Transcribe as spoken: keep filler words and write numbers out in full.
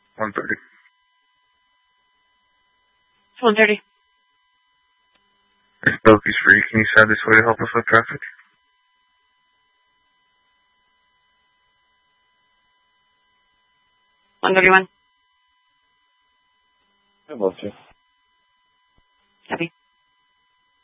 one thirty. It's one thirty. It's Bilky's free. Can you send this way to help us with traffic? one thirty-one. I love you. Copy.